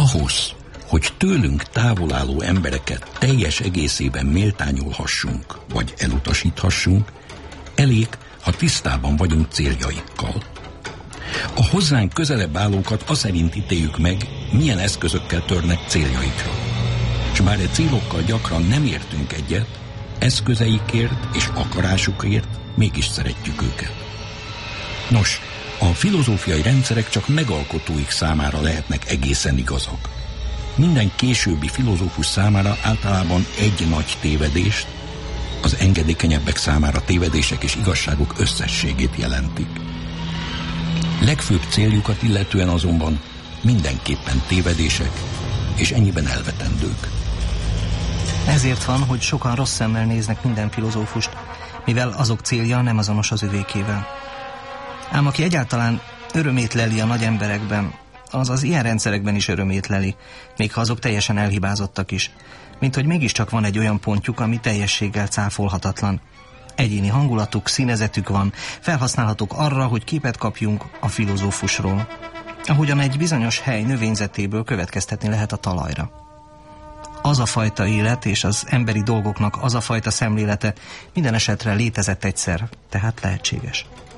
Ahhoz, hogy tőlünk távol álló embereket teljes egészében méltányolhassunk, vagy elutasíthassunk, elég, ha tisztában vagyunk céljaikkal. A hozzánk közelebb állókat aszerint ítéljük meg, milyen eszközökkel törnek céljaikra. És bár e célokkal gyakran nem értünk egyet, eszközeikért és akarásukért mégis szeretjük őket. Nos, a filozófiai rendszerek csak megalkotóik számára lehetnek egészen igazak. Minden későbbi filozófus számára általában egy nagy tévedést, az engedékenyebbek számára tévedések és igazságok összességét jelentik. Legfőbb céljukat illetően azonban mindenképpen tévedések és ennyiben elvetendők. Ezért van, hogy sokan rossz szemmel néznek minden filozófust, mivel azok célja nem azonos az övékével. Ám aki egyáltalán örömét leli a nagy emberekben, az az ilyen rendszerekben is örömét leli, még ha azok teljesen elhibázottak is, mint hogy mégiscsak van egy olyan pontjuk, ami teljességgel cáfolhatatlan. Egyéni hangulatuk, színezetük van, felhasználhatók arra, hogy képet kapjunk a filozófusról. Ahogyan egy bizonyos hely növényzetéből következtetni lehet a talajra. Az a fajta élet és az emberi dolgoknak az a fajta szemlélete minden esetre létezett egyszer, tehát lehetséges.